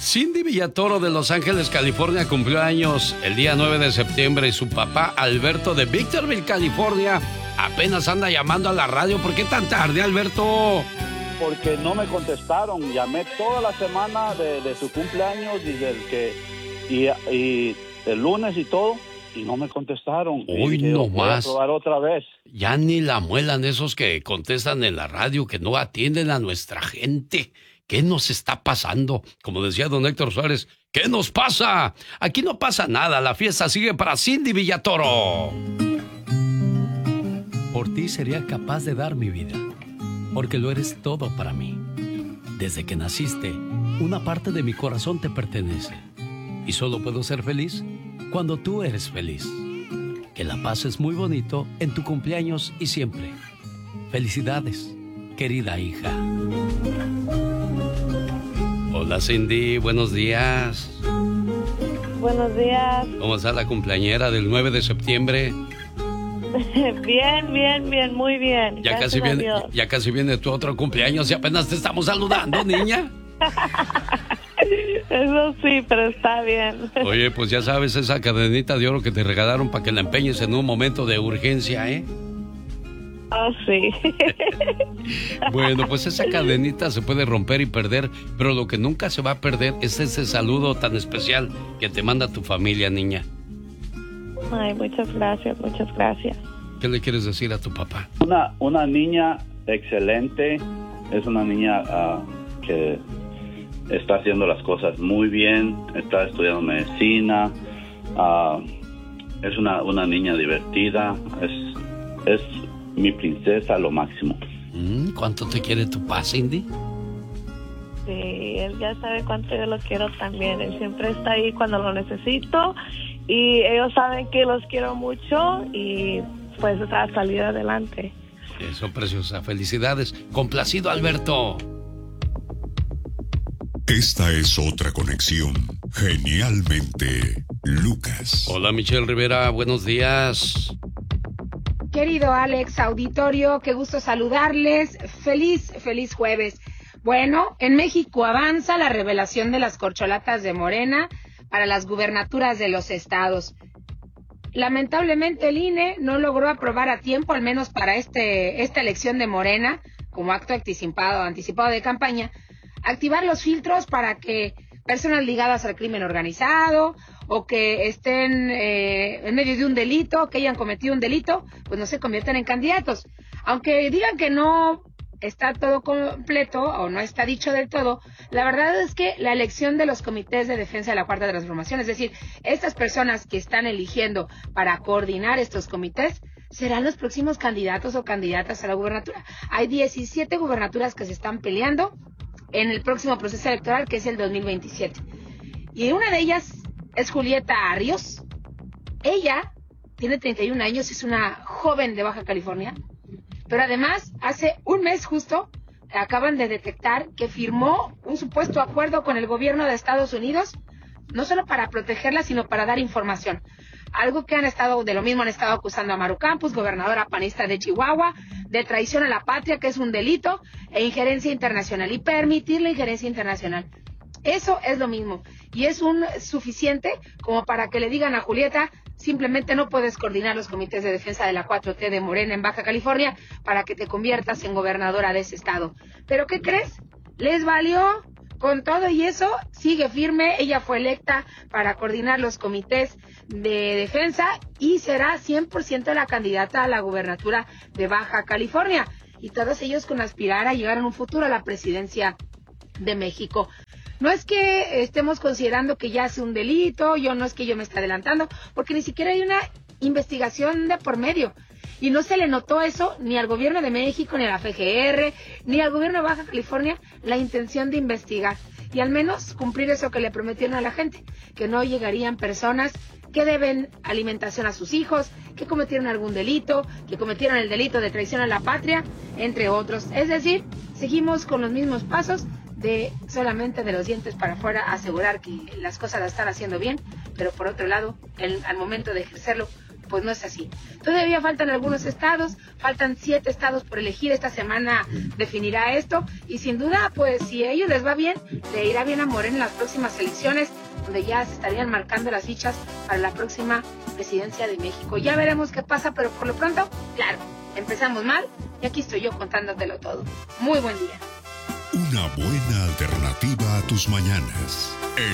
Cindy Villatoro de Los Ángeles, California, cumplió años el día 9 de septiembre y su papá, Alberto de Victorville, California, apenas anda llamando a la radio. ¿Por qué tan tarde, Alberto? Porque no me contestaron. Llamé toda la semana de su cumpleaños y el lunes y todo, y no me contestaron. Hoy no más. Voy a probar otra vez. Ya ni la muelan esos que contestan en la radio, que no atienden a nuestra gente. ¿Qué nos está pasando? Como decía don Héctor Suárez, ¿qué nos pasa? Aquí no pasa nada, la fiesta sigue para Cindy Villatoro. Por ti sería capaz de dar mi vida, porque lo eres todo para mí. Desde que naciste, una parte de mi corazón te pertenece. Y solo puedo ser feliz cuando tú eres feliz. Que la pases muy bonito en tu cumpleaños y siempre. Felicidades, querida hija. Hola Cindy, buenos días. Buenos días. ¿Cómo está la cumpleañera del 9 de septiembre? Bien, muy bien. Ya casi viene tu otro cumpleaños y apenas te estamos saludando, niña. Eso sí, pero está bien. Oye, pues ya sabes, esa cadenita de oro que te regalaron para que la empeñes en un momento de urgencia, ¿eh? Oh, sí. Bueno, pues esa cadenita se puede romper y perder, pero lo que nunca se va a perder es ese saludo tan especial que te manda tu familia, niña. Ay, muchas gracias. ¿Qué le quieres decir a tu papá? Una niña excelente, es una niña que está haciendo las cosas muy bien, está estudiando medicina, es una niña divertida, es mi princesa, lo máximo. ¿Cuánto te quiere tu papá, Cindy? Sí, él ya sabe cuánto yo lo quiero también. Él siempre está ahí cuando lo necesito y ellos saben que los quiero mucho y pues a salir adelante. Eso, preciosa. Felicidades. Complacido, Alberto. Esta es otra conexión. Genialmente, Lucas. Hola, Michelle Rivera. Buenos días. Querido Alex, auditorio, qué gusto saludarles. Feliz jueves. Bueno, en México avanza la revelación de las corcholatas de Morena para las gubernaturas de los estados. Lamentablemente el INE no logró aprobar a tiempo, al menos para esta elección de Morena, como acto anticipado de campaña, activar los filtros para que personas ligadas al crimen organizado o que estén en medio de un delito, que hayan cometido un delito, pues no se conviertan en candidatos. Aunque digan que no está todo completo o no está dicho del todo, la verdad es que la elección de los comités de defensa de la Cuarta Transformación, es decir, estas personas que están eligiendo para coordinar estos comités, serán los próximos candidatos o candidatas a la gubernatura. Hay 17 gubernaturas que se están peleando en el próximo proceso electoral, que es el 2027. Y una de ellas es Julieta Ríos. Ella tiene 31 años, es una joven de Baja California, pero además hace un mes justo acaban de detectar que firmó un supuesto acuerdo con el gobierno de Estados Unidos, no solo para protegerla, sino para dar información. Algo que han estado acusando a Maru Campos, gobernadora panista de Chihuahua, de traición a la patria, que es un delito, e injerencia internacional, y permitir la injerencia internacional. Eso es lo mismo, y es suficiente como para que le digan a Julieta, simplemente no puedes coordinar los comités de defensa de la 4T de Morena en Baja California para que te conviertas en gobernadora de ese estado. ¿Pero qué crees? Les valió. Con todo y eso, sigue firme. Ella fue electa para coordinar los comités de defensa y será 100% la candidata a la gubernatura de Baja California. Y todos ellos con aspirar a llegar en un futuro a la presidencia de México. No es que estemos considerando que ya es un delito, no es que yo me esté adelantando, porque ni siquiera hay una investigación de por medio. Y no se le notó eso ni al gobierno de México, ni a la FGR, ni al gobierno de Baja California, la intención de investigar. Y al menos cumplir eso que le prometieron a la gente, que no llegarían personas que deben alimentación a sus hijos, que cometieron algún delito, que cometieron el delito de traición a la patria, entre otros. Es decir, seguimos con los mismos pasos de solamente de los dientes para afuera asegurar que las cosas las están haciendo bien, pero por otro lado, al momento de ejercerlo, pues no es así. Todavía faltan algunos estados, faltan 7 estados por elegir. Esta semana definirá esto y sin duda, pues si a ellos les va bien, le irá bien a Morena en las próximas elecciones, donde ya se estarían marcando las fichas para la próxima presidencia de México. Ya veremos qué pasa, pero por lo pronto, claro, empezamos mal y aquí estoy yo contándotelo todo. Muy buen día. Una buena alternativa a tus mañanas. El